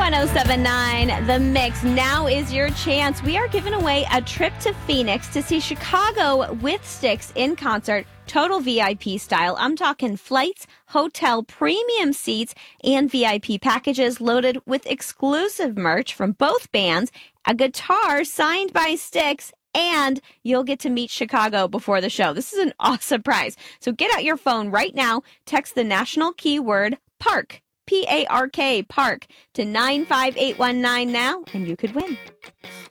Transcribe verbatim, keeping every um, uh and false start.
one oh seven point nine The Mix. Now is your chance. We are giving away a trip to Phoenix to see Chicago with Styx in concert, total V I P style. I'm talking flights, hotel, premium seats, and V I P packages loaded with exclusive merch from both bands, a guitar signed by Styx, and you'll get to meet Chicago before the show. This is an awesome prize. So get out your phone right now, text the national keyword PARK, P A R K, PARK, to nine five eight one nine now, and you could win.